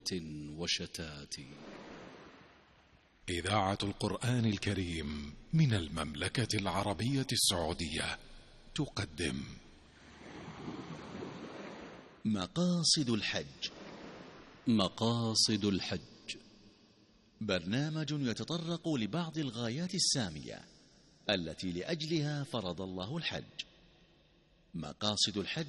وشتات. إذاعة القرآن الكريم من المملكة العربية السعودية تقدم مقاصد الحج. مقاصد الحج برنامج يتطرق لبعض الغايات السامية التي لأجلها فرض الله الحج. مقاصد الحج